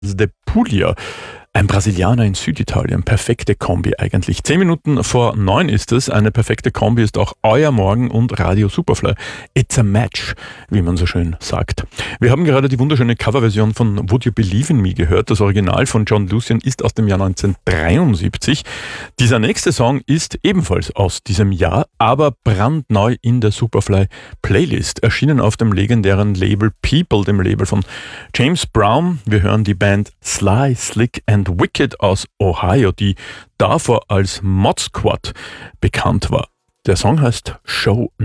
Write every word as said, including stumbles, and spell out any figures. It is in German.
De Puglia, ein Brasilianer in Süditalien. Perfekte Kombi eigentlich. Zehn Minuten vor neun ist es. Eine perfekte Kombi ist auch euer Morgen und Radio Superfly. It's a match, wie man so schön sagt. Wir haben gerade die wunderschöne Coverversion von Would You Believe in Me gehört. Das Original von John Lucian ist aus dem Jahr neunzehnhundertdreiundsiebzig. Dieser nächste Song ist ebenfalls aus diesem Jahr, aber brandneu in der Superfly Playlist. Erschienen auf dem legendären Label People, dem Label von James Brown. Wir hören die Band Sly, Slick and Wicked aus Ohio, die davor als Mod Squad bekannt war. Der Song heißt Show